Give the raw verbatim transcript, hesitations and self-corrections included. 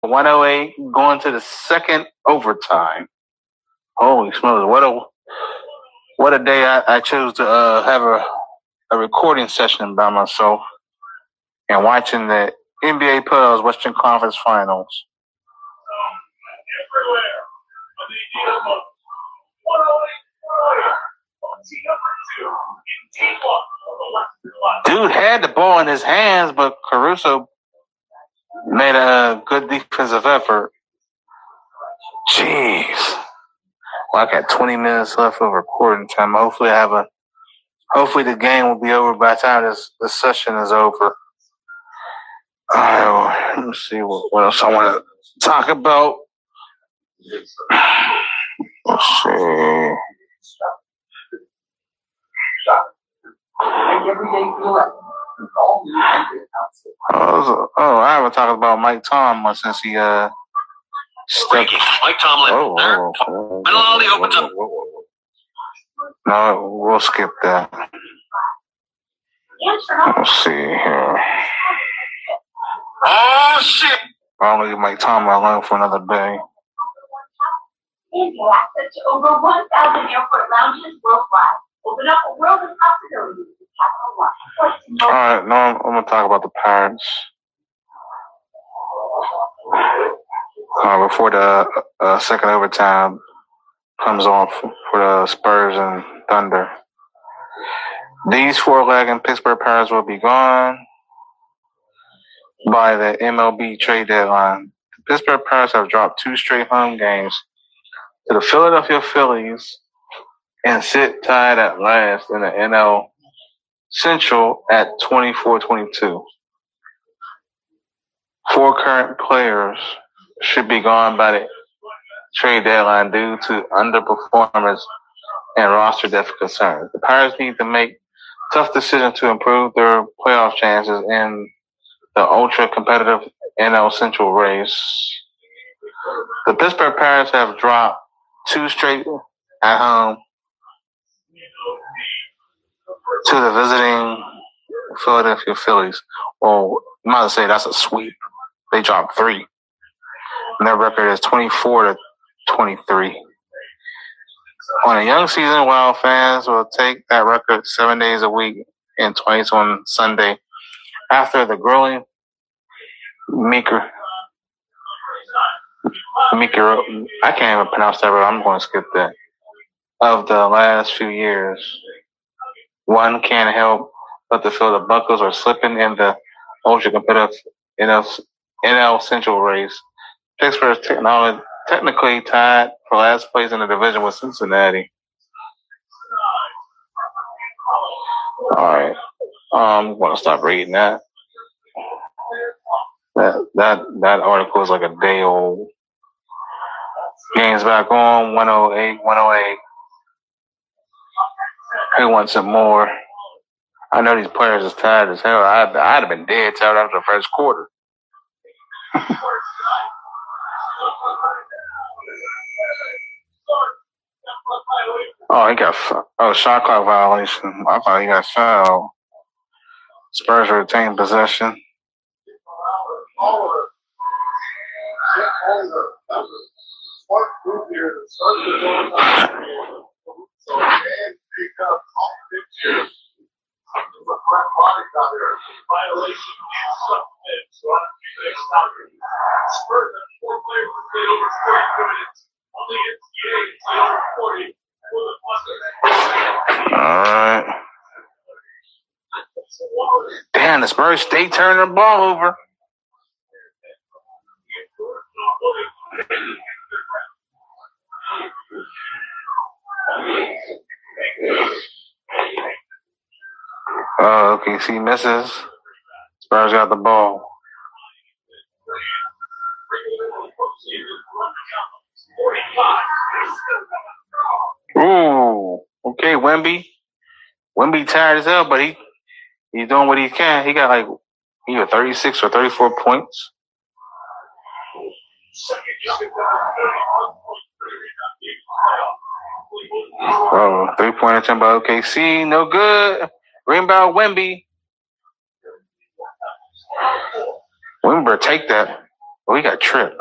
one oh eight going to the second overtime. Holy smokes! What a what a day! I, I chose to uh, have a a recording session by myself and watching the N B A Playoffs Western Conference Finals. Dude had the ball in his hands, but Caruso made a good defensive effort. Jeez. Well, I got twenty minutes left of recording time. Hopefully I have a hopefully the game will be over by the time this, this session is over. All right, let me see what, what else I want to talk about. Let's see. Oh, oh, I haven't talked about Mike Tomlin since he uh stepped. Mike Tomlin. Oh, oh, oh, oh, opens up. No, we'll skip that. Let's see here. Oh shit! I'll leave Mike Tomlin alone for another day. And you access to over one thousand airport lounges worldwide. Open up a world of possibilities with Capital One. All right, now I'm, I'm going to talk about the Pirates. Uh, before the uh, second overtime comes off for the Spurs and Thunder. These four-legged Pittsburgh Pirates will be gone by the M L B trade deadline. The Pittsburgh Pirates have dropped two straight home games to the Philadelphia Phillies and sit tied at last in the N L Central at twenty-four twenty-two. Four current players should be gone by the trade deadline due to underperformance and roster depth concerns. The Pirates need to make tough decisions to improve their playoff chances in the ultra-competitive N L Central race. The Pittsburgh Pirates have dropped two straight at home to the visiting Philadelphia Phillies. Well, I'm about to say that's a sweep. They dropped three. And their record is twenty-four to twenty-three. On a young season, Wild fans will take that record seven days a week and twice on Sunday after the grueling Meeker. Meeker, I can't even pronounce that, but I'm going to skip that. Of the last few years, one can't help but to feel the Buccos are slipping in the ultra-competitive N L, N L Central race. Pittsburgh is technology, technically tied for last place in the division with Cincinnati. All right, um, I'm going to stop reading that. That that that article is like a day old. Game's back on one oh eight, one oh eight. Who wants some more? I know these players is tired as hell. I'd, I'd have been dead tired after the first quarter. Oh, he got oh shot clock violation. I thought he got fouled. Spurs retain possession. Smart group here that started the door so and pick up all pictures of the front product out there. Violation and submit. So I don't think they stop it. Spurs and four players have played over forty minutes. Only N C A A played over forty for the plus. All right. Damn, the Spurs stay turning the ball over. Oh, okay. See, misses. Spurs got the ball. Ooh. Okay, Wemby. Wemby tired as hell, but he he's doing what he can. He got like either thirty-six or thirty-four points. Oh, three-point attempt by O K C. No good. Rebound Wemby. Wemby, take that. We got tripped.